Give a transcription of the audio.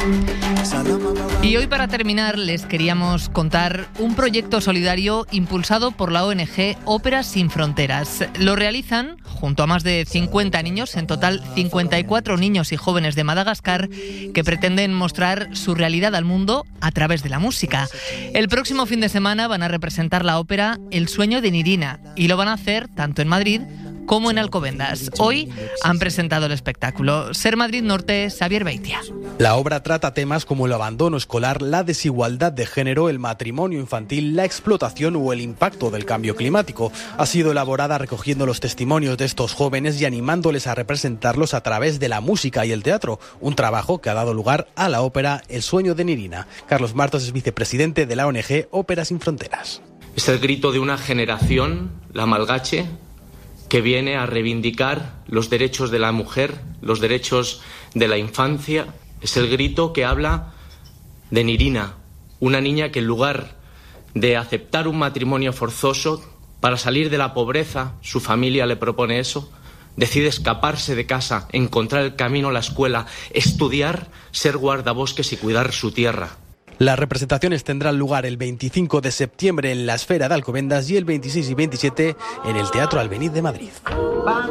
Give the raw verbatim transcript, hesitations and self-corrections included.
Y hoy, para terminar, les queríamos contar un proyecto solidario impulsado por la O N Ge Óperas Sin Fronteras. Lo realizan junto a más de cincuenta niños, en total cincuenta y cuatro niños y jóvenes de Madagascar, que pretenden mostrar su realidad al mundo a través de la música. El próximo fin de semana van a representar la ópera El sueño de Nirina, y lo van a hacer tanto en Madrid como en Alcobendas. Hoy han presentado el espectáculo. Ser Madrid Norte, Xavier Beitia. La obra trata temas como el abandono escolar, la desigualdad de género, el matrimonio infantil, la explotación o el impacto del cambio climático. Ha sido elaborada recogiendo los testimonios de estos jóvenes y animándoles a representarlos a través de la música y el teatro, un trabajo que ha dado lugar a la ópera El sueño de Nirina. Carlos Martos es vicepresidente de la O N Ge Óperas Sin Fronteras. Es el grito de una generación, la malgache, que viene a reivindicar los derechos de la mujer, los derechos de la infancia. Es el grito que habla de Nirina, una niña que en lugar de aceptar un matrimonio forzoso para salir de la pobreza, su familia le propone eso, decide escaparse de casa, encontrar el camino a la escuela, estudiar, ser guardabosques y cuidar su tierra. Las representaciones tendrán lugar el veinticinco de septiembre en la Esfera de Alcobendas y el veintiséis y veintisiete en el Teatro Albéniz de Madrid.